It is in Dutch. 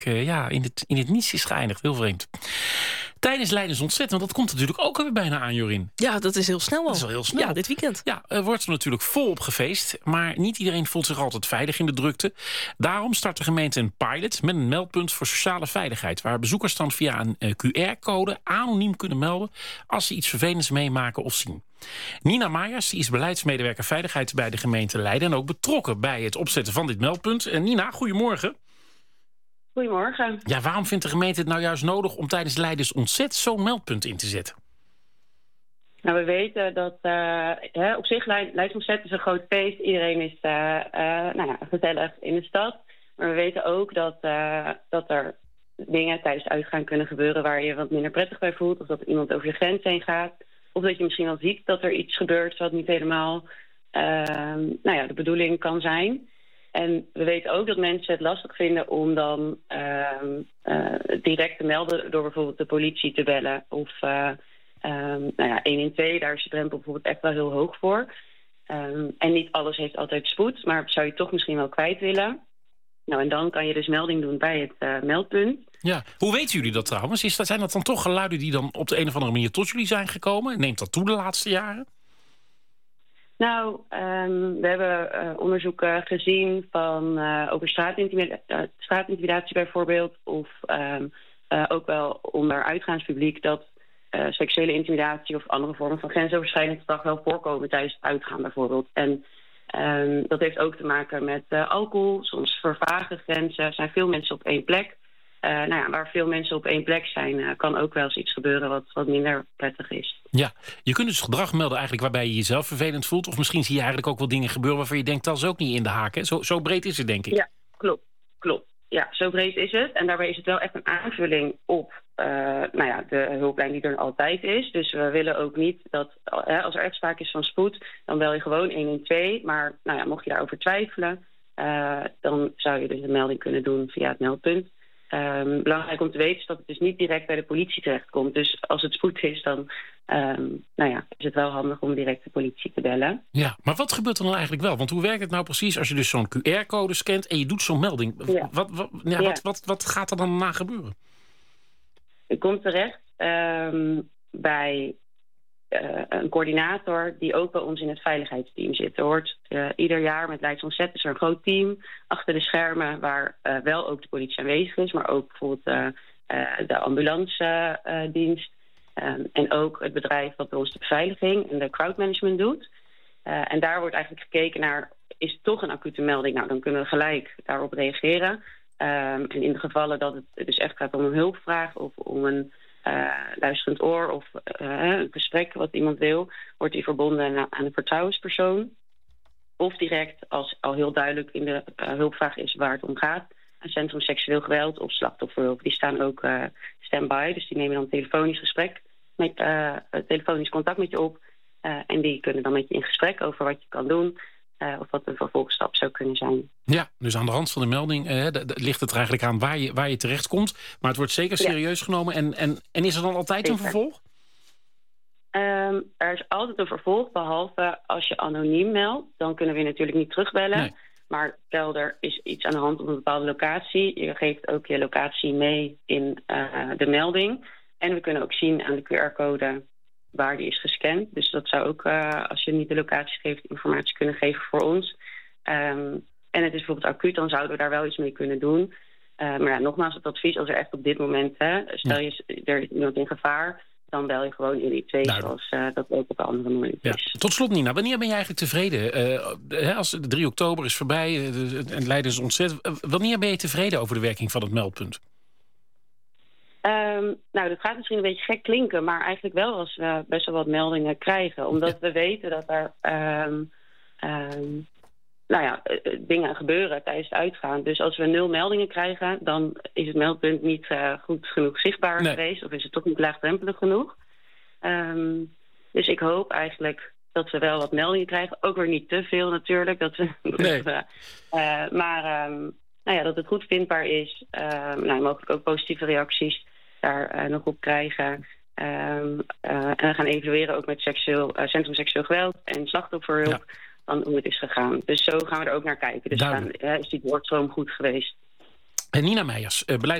in het niets is geëindigd. Heel vreemd. Tijdens Leidens Ontzet, want dat komt natuurlijk ook alweer bijna aan, Jorien. Ja, dat is heel snel al. Dat is wel heel snel. Ja, dit weekend. Ja, er wordt er natuurlijk volop gefeest. Maar niet iedereen voelt zich altijd veilig in de drukte. Daarom start de gemeente een pilot met een meldpunt voor sociale veiligheid. Waar bezoekers dan via een QR-code anoniem kunnen melden als ze iets vervelends meemaken of zien. Nina Maaiers, die is beleidsmedewerker veiligheid bij de gemeente Leiden en ook betrokken bij het opzetten van dit meldpunt. En Nina, goedemorgen. Goedemorgen. Ja, waarom vindt de gemeente het nou juist nodig om tijdens Leidens Ontzet zo'n meldpunt in te zetten? Nou, we weten dat op zich Leidens Ontzet is een groot feest. Iedereen is gezellig in de stad. Maar we weten ook dat er dingen tijdens het uitgaan kunnen gebeuren waar je wat minder prettig bij voelt. Of dat iemand over je grens heen gaat. Of dat je misschien wel ziet dat er iets gebeurt wat niet helemaal de bedoeling kan zijn. En we weten ook dat mensen het lastig vinden om dan direct te melden door bijvoorbeeld de politie te bellen. Of 112, daar is de drempel bijvoorbeeld echt wel heel hoog voor. En niet alles heeft altijd spoed, maar zou je toch misschien wel kwijt willen. Nou, en dan kan je dus melding doen bij het meldpunt. Ja, hoe weten jullie dat trouwens? Zijn dat dan toch geluiden die dan op de een of andere manier tot jullie zijn gekomen? Neemt dat toe de laatste jaren? Nou, we hebben onderzoeken gezien van over straatintimidatie bijvoorbeeld. Of ook wel onder uitgaanspubliek dat seksuele intimidatie of andere vormen van grensoverschrijdend gedrag wel voorkomen tijdens het uitgaan bijvoorbeeld. En dat heeft ook te maken met alcohol. Soms vervagen grenzen. Zijn veel mensen op één plek. Waar veel mensen op één plek zijn, kan ook wel eens iets gebeuren wat minder prettig is. Ja, je kunt dus gedrag melden eigenlijk waarbij je jezelf vervelend voelt. Of misschien zie je eigenlijk ook wel dingen gebeuren waarvan je denkt dat is ook niet in de haak. Hè? Zo breed is het, denk ik. Ja, klopt. Ja, zo breed is het. En daarbij is het wel echt een aanvulling op de hulplijn die er altijd is. Dus we willen ook niet dat als er echt sprake is van spoed, dan bel je gewoon 112. Maar mocht je daarover twijfelen, dan zou je dus een melding kunnen doen via het meldpunt. Belangrijk om te weten is dat het dus niet direct bij de politie terechtkomt. Dus als het spoed is, dan is het wel handig om direct de politie te bellen. Ja, maar wat gebeurt er dan eigenlijk wel? Want hoe werkt het nou precies als je dus zo'n QR-code scant en je doet zo'n melding? Ja. Wat gaat er dan na gebeuren? Je komt terecht bij een coördinator die ook bij ons in het veiligheidsteam zit. Er hoort ieder jaar met Leidens Ontzet is er een groot team achter de schermen waar wel ook de politie aanwezig is, maar ook bijvoorbeeld de ambulance dienst en ook het bedrijf wat bij ons de beveiliging en de crowdmanagement doet. En daar wordt eigenlijk gekeken naar, is het toch een acute melding? Nou, dan kunnen we gelijk daarop reageren. En in de gevallen dat het dus echt gaat om een hulpvraag of om een luisterend oor of een gesprek wat iemand wil, wordt die verbonden aan een vertrouwenspersoon. Of direct, als al heel duidelijk in de hulpvraag is waar het om gaat, een centrum seksueel geweld of slachtofferhulp. Die staan ook stand-by, dus die nemen dan telefonisch contact met je op. En die kunnen dan met je in gesprek over wat je kan doen. Of wat een vervolgstap zou kunnen zijn. Ja, dus aan de hand van de melding ligt het er eigenlijk aan waar je terechtkomt. Maar het wordt zeker serieus genomen. En is er dan altijd een vervolg? Er is altijd een vervolg, behalve als je anoniem meldt. Dan kunnen we je natuurlijk niet terugbellen. Nee. Maar stel er is iets aan de hand op een bepaalde locatie. Je geeft ook je locatie mee in de melding. En we kunnen ook zien aan de QR-code waar die is gescand. Dus dat zou ook, als je niet de locatie geeft, informatie kunnen geven voor ons. En het is bijvoorbeeld acuut, dan zouden we daar wel iets mee kunnen doen. Maar nogmaals, het advies, als er echt op dit moment, stel je er is iemand in gevaar, dan bel je gewoon 112, zoals dat ook op een andere manier is. Ja. Tot slot, Nina, wanneer ben je eigenlijk tevreden? Als 3 oktober is voorbij en Leiden is ontzettend, wanneer ben je tevreden over de werking van het meldpunt? Dat gaat misschien een beetje gek klinken, maar eigenlijk wel als we best wel wat meldingen krijgen. Omdat we weten dat er dingen gebeuren tijdens het uitgaan. Dus als we 0 meldingen krijgen, dan is het meldpunt niet goed genoeg zichtbaar geweest. Of is het toch niet laagdrempelig genoeg. Dus ik hoop eigenlijk dat we wel wat meldingen krijgen. Ook weer niet te veel natuurlijk. Dat het goed vindbaar is. Mogelijk ook positieve reacties daar nog op krijgen. En we gaan evalueren ook met Centrum Seksueel Geweld en slachtofferhulp van hoe het is gegaan. Dus zo gaan we er ook naar kijken. Dus is die woordstroom goed geweest? Nina Meijers,